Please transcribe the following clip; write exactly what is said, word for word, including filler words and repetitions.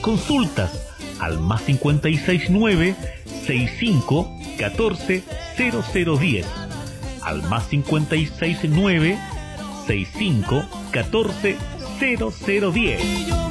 consultas al más cincuenta y seis nueve, sesenta y cinco, catorce, cero cero diez. Al más cincuenta y seis nueve, sesenta y cinco, catorce, cero cero diez.